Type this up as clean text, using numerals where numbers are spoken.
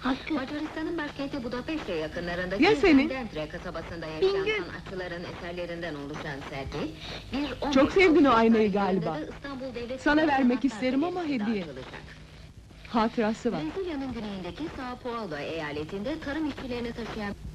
Hakkı. Macaristan'ın başkenti Budapeşte yakınlarındaki Ya senin? Dentre kasabasında yaşayan Bingöl. sanatçıların eserlerinden oluşan sergi, bir Çok sevdin o aynayı tarihlerinde galiba. de İstanbul Devlet Sana Sanat vermek Sanatlar isterim ama Galerisi'nde hediye. açılacak. Hatırası var. Brezilya'nın güneyindeki São Paulo eyaletinde tarım işçilerini taşıyan